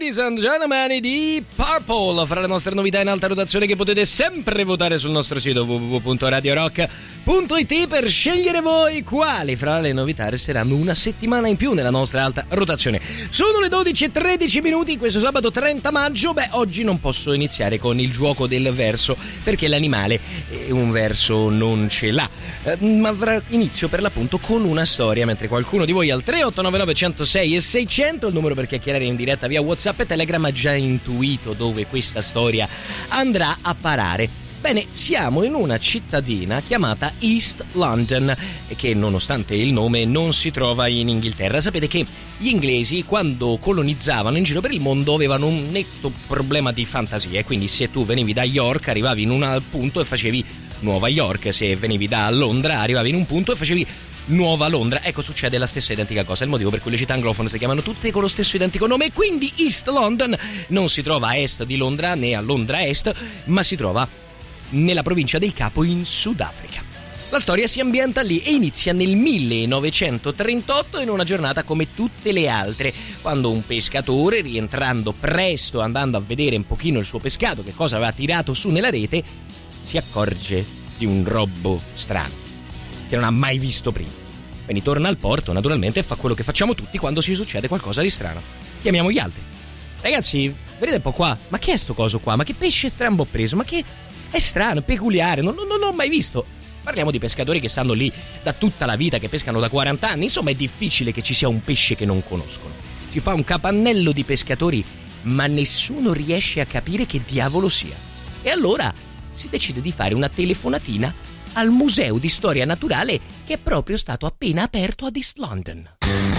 Ladies and gentlemen, di Purple, fra le nostre novità in alta rotazione che potete sempre votare sul nostro sito www.radiorock.it per scegliere voi quali fra le novità resteranno una settimana in più nella nostra alta rotazione. Sono le 12:13 questo sabato 30 maggio. Oggi non posso iniziare con il gioco del verso perché l'animale un verso non ce l'ha, ma inizio per l'appunto con una storia, mentre qualcuno di voi al 3899 106 e 600, il numero per chiacchierare in diretta via WhatsApp e Telegram, ha già intuito dove questa storia andrà a parare. Bene, siamo in una cittadina chiamata East London, che nonostante il nome non si trova in Inghilterra. Sapete che gli inglesi, quando colonizzavano in giro per il mondo, avevano un netto problema di fantasia, quindi se tu venivi da York arrivavi in un punto e facevi Nuova York, se venivi da Londra arrivavi in un punto e facevi Nuova Londra. Ecco, succede la stessa identica cosa, è il motivo per cui le città anglofone si chiamano tutte con lo stesso identico nome, e quindi East London non si trova a est di Londra né a Londra est, ma si trova nella provincia del Capo in Sudafrica. La storia si ambienta lì e inizia nel 1938 in una giornata come tutte le altre, quando un pescatore, rientrando presto, andando a vedere un pochino il suo pescato, che cosa aveva tirato su nella rete, si accorge di un robbo strano che non ha mai visto prima. Quindi torna al porto naturalmente e fa quello che facciamo tutti quando ci succede qualcosa di strano: chiamiamo gli altri. Ragazzi, vedete un po' qua, ma che è sto coso qua? Ma che pesce strano ho preso? Ma che è strano, peculiare, non ho mai visto. Parliamo di pescatori che stanno lì da tutta la vita, che pescano da 40 anni, insomma è difficile che ci sia un pesce che non conoscono. Si fa un capannello di pescatori, ma nessuno riesce a capire che diavolo sia. E allora si decide di fare una telefonatina al Museo di Storia Naturale che è proprio stato appena aperto ad East London.